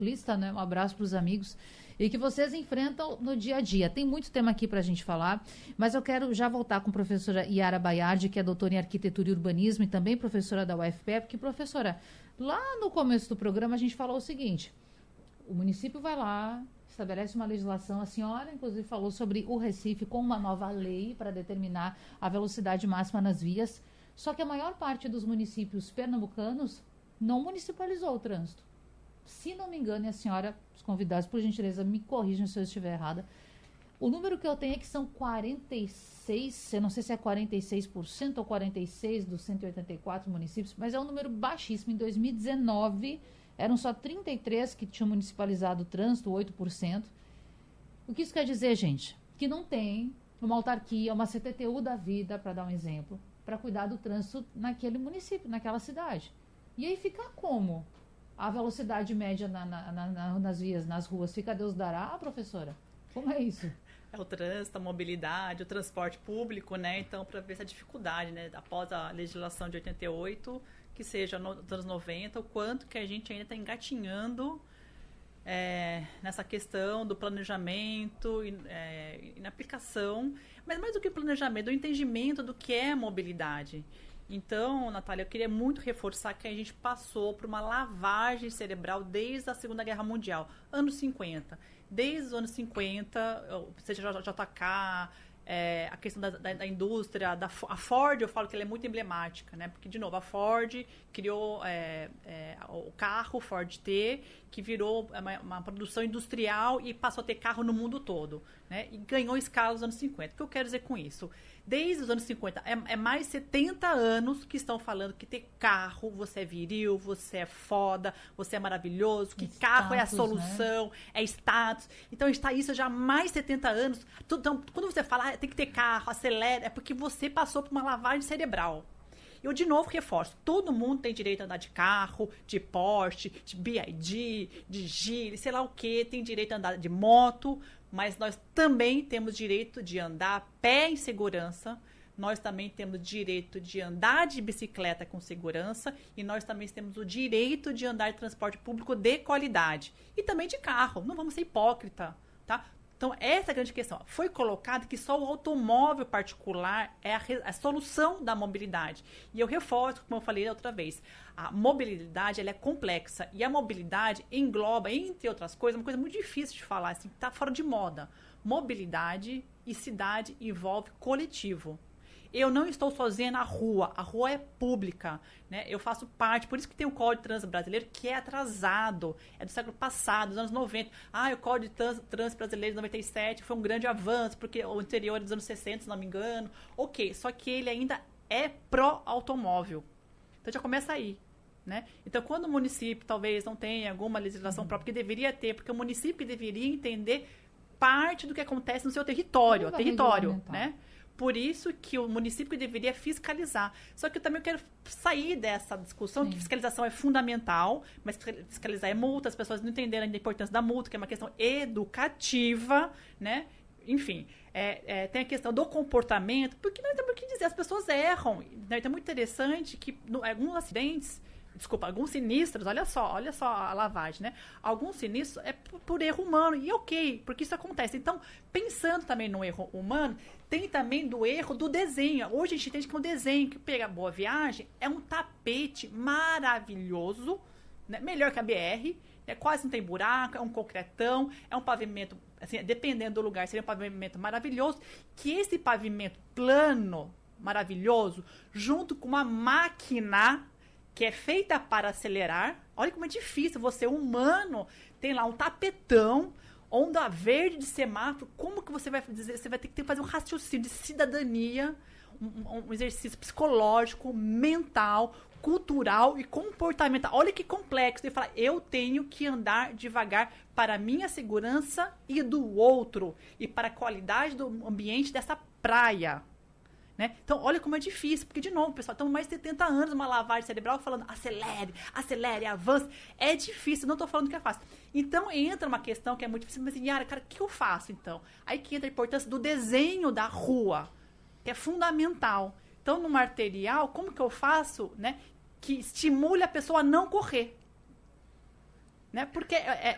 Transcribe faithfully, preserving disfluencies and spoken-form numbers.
Lista, né? Um abraço para os amigos e que vocês enfrentam no dia a dia. Tem muito tema aqui para a gente falar, mas eu quero já voltar com a professora Yara Baiardi, que é doutora em arquitetura e urbanismo e também professora da U F P E, porque, professora, lá no começo do programa a gente falou o seguinte: o município vai lá, estabelece uma legislação, a senhora inclusive falou sobre o Recife com uma nova lei para determinar a velocidade máxima nas vias, só que a maior parte dos municípios pernambucanos não municipalizou o trânsito. Se não me engano, e a senhora, os convidados, por gentileza, me corrijam se eu estiver errada. O número que eu tenho é que são quarenta e seis, eu não sei se é quarenta e seis por cento ou quarenta e seis dos cento e oitenta e quatro municípios, mas é um número baixíssimo. Em dois mil e dezenove, eram só trinta e três que tinham municipalizado o trânsito, oito por cento. O que isso quer dizer, gente? Que não tem uma autarquia, uma C T T U da vida, para dar um exemplo, para cuidar do trânsito naquele município, naquela cidade. E aí fica como? A velocidade média na, na, na, nas vias, nas ruas, fica Deus dará, professora? Como é isso? É o trânsito, a mobilidade, o transporte público, né? Então, para ver essa dificuldade, né? Após a legislação de oitenta e oito, que seja nos anos noventa, o quanto que a gente ainda está engatinhando é, nessa questão do planejamento e, é, e na aplicação, mas mais do que planejamento, do entendimento do que é mobilidade. Então, Natália, eu queria muito reforçar que a gente passou por uma lavagem cerebral desde a Segunda Guerra Mundial, anos cinquenta. Desde os anos cinquenta, seja J J K, é, a questão da, da, da indústria, da, a Ford, eu falo que ela é muito emblemática, né? Porque, de novo, a Ford criou é, é, o carro Ford T, que virou uma, uma produção industrial e passou a ter carro no mundo todo, né? E ganhou escala nos anos cinquenta. O que eu quero dizer com isso? Desde os anos cinquenta, é, é mais de setenta anos que estão falando que ter carro, você é viril, você é foda, você é maravilhoso, que status, carro é a solução, né? É status. Então, está isso já há mais de setenta anos. Então, quando você fala, ah, tem que ter carro, acelera, é porque você passou por uma lavagem cerebral. Eu, de novo, reforço. Todo mundo tem direito a andar de carro, de Porsche, de B I D, de Gire, sei lá o que, tem direito a andar de moto, mas nós também temos direito de andar a pé em segurança, nós também temos direito de andar de bicicleta com segurança e nós também temos o direito de andar de transporte público de qualidade. E também de carro, não vamos ser hipócritas, tá? Então, essa é a grande questão. Foi colocado que só o automóvel particular é a, a solução da mobilidade. E eu reforço, como eu falei outra vez, a mobilidade ela é complexa. E a mobilidade engloba, entre outras coisas, uma coisa muito difícil de falar, assim, está fora de moda. Mobilidade e cidade envolve coletivo. Eu não estou sozinha na rua, a rua é pública, né? Eu faço parte, por isso que tem o Código de Trânsito Brasileiro, que é atrasado, é do século passado, dos anos noventa. Ah, o Código de Trânsito Brasileiro de noventa e sete foi um grande avanço, porque o anterior é dos anos sessenta, se não me engano. Ok, só que ele ainda é pró-automóvel. Então já começa aí, né? Então, quando o município talvez não tenha alguma legislação uhum. própria, que deveria ter, porque o município deveria entender parte do que acontece no seu território, o território, né? Por isso que o município deveria fiscalizar. Só que eu também quero sair dessa discussão, Sim. que fiscalização é fundamental, mas fiscalizar é multa, as pessoas não entenderam ainda a importância da multa, que é uma questão educativa, né? Enfim, é, é, tem a questão do comportamento, porque não tem por que dizer, as pessoas erram. Né? Então é muito interessante que no, alguns acidentes, desculpa, alguns sinistros, olha só, olha só a lavagem, né? Alguns sinistros é por, por erro humano, e ok, porque isso acontece. Então, pensando também no erro humano, tem também do erro do desenho. Hoje a gente entende que é um desenho que pega a Boa Viagem, é um tapete maravilhoso, né? Melhor que a B R, né? Quase não tem buraco, é um concretão, é um pavimento, assim, dependendo do lugar, seria um pavimento maravilhoso, que esse pavimento plano, maravilhoso, junto com uma máquina que é feita para acelerar. Olha como é difícil, você humano tem lá um tapetão, onda verde de semáforo, como que você vai dizer? Você vai ter que fazer um raciocínio de cidadania, um, um exercício psicológico, mental, cultural e comportamental. Olha que complexo. Ele fala, eu tenho que andar devagar para a minha segurança e do outro, e para a qualidade do ambiente dessa praia. Né? Então, olha como é difícil, porque, de novo, pessoal, estamos mais de setenta anos numa lavagem cerebral falando acelere, acelere, avance. É difícil, não estou falando que é fácil. Então, entra uma questão que é muito difícil, mas, Yara, cara, o que eu faço, então? Aí que entra a importância do desenho da rua, que é fundamental. Então, no arterial, como que eu faço, né, que estimule a pessoa a não correr? Né? Porque é,